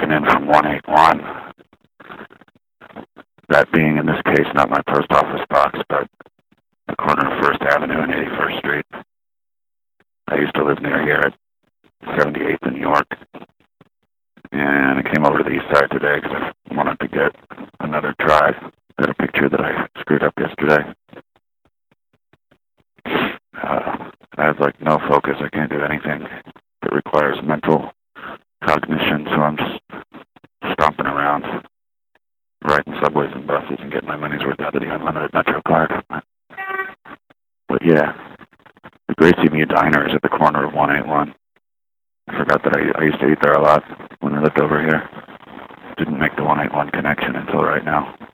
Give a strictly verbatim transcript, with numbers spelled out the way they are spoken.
driving in from one eighty-one. That being, in this case, not my post office box, but the corner of First Avenue and eighty-first Street. I used to live near here at seventy-eighth in New York. And I came over to the east side today because I wanted to get another try at a picture that I screwed up yesterday. Uh, I have like no focus. I can't do anything that requires mental cognition, so I'm just stomping around, riding subways and buses and getting my money's worth out of the unlimited Metro card. But yeah, the Gracie Mew Diner is at the corner of one eighty-one. I forgot that I, I used to eat there a lot when I lived over here. Didn't make the one eighty-one connection until right now.